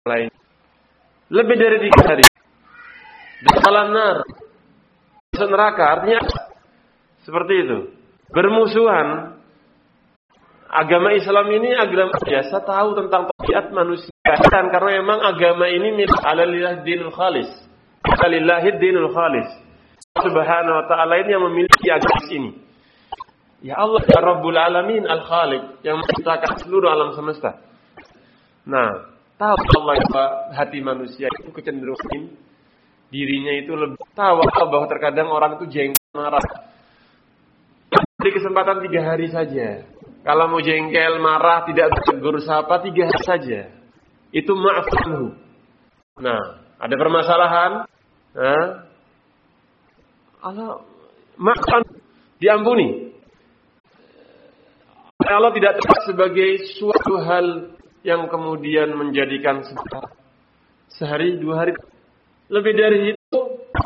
lain. Lebih dari 3 hari. Dakhalan nar. Masuk neraka. Artinya seperti itu. Bermusuhan. Agama Islam ini agama biasa, tahu tentang tabiat manusia. Karena memang agama ini milik alillah dinul khalis. Alillah dinul khalis. Subhanahu wa ta'ala ini yang memiliki agama ini. Ya Allah, ya Rabbul Alamin Al-Khaliq, yang menciptakan seluruh alam semesta. Nah, tahu Allah hati manusia itu kecenderungan dirinya itu lebih tahu bahwa terkadang orang itu jengkel, marah. Beri kesempatan 3 hari saja. Kalau mau jengkel, marah, tidak bertegur sapa 3 hari saja. Itu ma'afuhu. Nah, ada permasalahan. Allah maafkan, diampuni. Allah tidak terlihat sebagai suatu hal yang kemudian menjadikan sehari 2 hari. Lebih dari itu,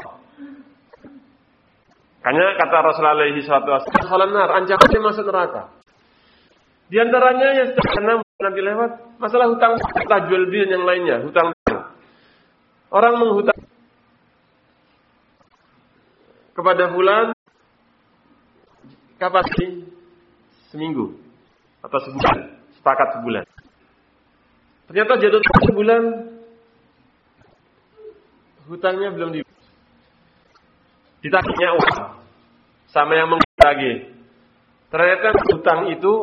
hanya kata Rasulullah SAW, ancamannya masuk neraka. Di antaranya yang setelah nanti lewat, masalah hutang, jual beli dan yang lainnya, hutang. Orang menghutang kepada fulan, kapan sih? Seminggu atau sebulan, sepakat sebulan. Ternyata jatuh sebulan, hutangnya belum ditagihnya uang sama yang menagih. Ternyata hutang itu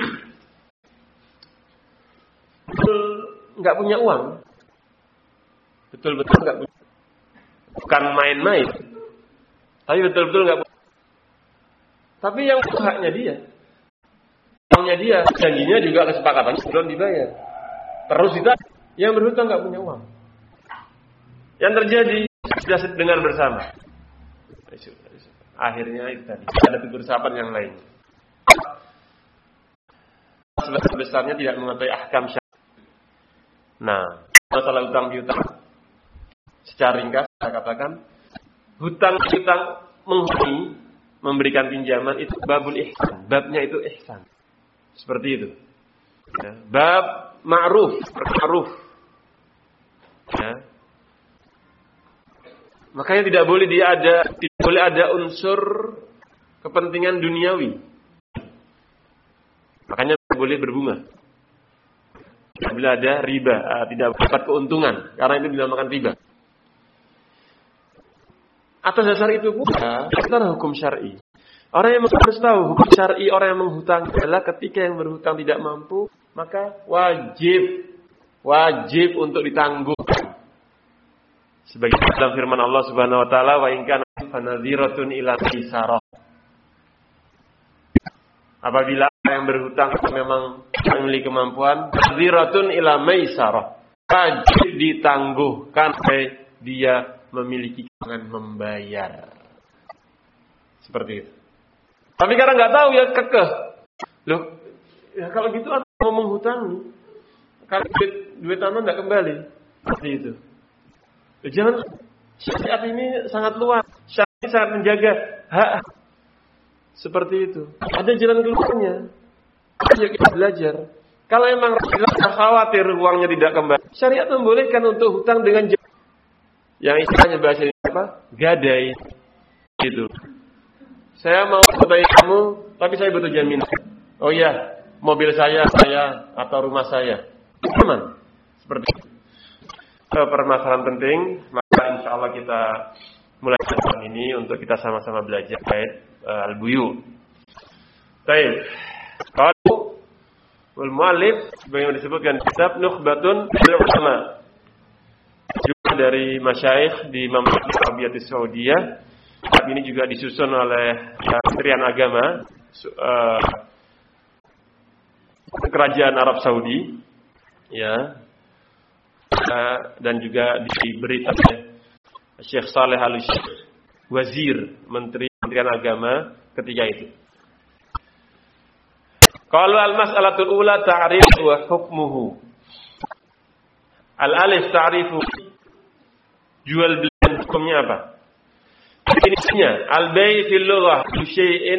betul nggak punya uang, betul-betul nggak punya, bukan main-main, tapi betul-betul nggak punya. Tapi yang haknya dia, uangnya dia, janjinya juga kesepakatan belum dibayar. Terus kita yang berhutang nggak punya uang. Yang terjadi sudah dengar bersama. Akhirnya itu tadi ada tegur sapa yang lain. Sebesarnya tidak mengetahui ahkam syar'i. Nah, masalah hutang piutang secara ringkas saya katakan, hutang piutang menghuni memberikan pinjaman itu babul ihsan, babnya itu ihsan. Seperti itu. Ya, bab ma'ruf. Ya. Makanya tidak boleh ada unsur kepentingan duniawi. Makanya tidak boleh berbunga. Tidak boleh ada riba, tidak dapat keuntungan, karena itu dinamakan riba. Atas dasar itu pula, kita hukum syar'i. Orang yang harus tahu hukum syar'i orang yang menghutang adalah ketika yang berhutang tidak mampu, maka wajib untuk ditangguhkan. Sebagai dalam firman Allah Subhanahu wa taala, wa in kana fanadhiratun ila isarah. Apabila yang berhutang memang memiliki kemampuan, nadhiratun ila maisarah, wajib ditangguhkan sampai dia memiliki kemampuan membayar. Seperti itu. Tapi karena nggak tahu ya kekeh. Loh, ya kalau gitu mau menghutangi, kalau duit tanah nggak kembali, seperti itu. Jangan, syariat ini sangat luas. Syariat sangat menjaga hak. Seperti itu. Ada jalan keluarnya. Ayo kita belajar. Kalau memang khawatir uangnya tidak kembali, syariat membolehkan untuk hutang dengan yang istilahnya bahasa ini apa? Gadai. Gitu. Saya mau hutang kamu, tapi saya butuh jaminan. Oh iya, mobil saya atau rumah saya. Aman. Seperti itu. Permasalahan penting, maka insya Allah kita mulai tahun ini untuk kita sama-sama belajar kait al-buyu. Baik. Kalau al-muallif sebagaimana disebutkan kitab Nukhbatun minal Ulama, juga dari masyayikh di Mamlakatul Arabiyyah Saudiyah. Kitab ini juga disusun oleh Kementerian Agama Kerajaan Arab Saudi, ya. Dan juga diberi oleh Syekh Saleh Al-Syekh, Wazir Menteri Kementerian Agama ketika itu. Kalau al-mas'alatul ula ta'rif wa hukmuhu. Al-alif ta'rifu, jual beli hukumnya apa? Definisinya, al-bay' fil lughah syai'in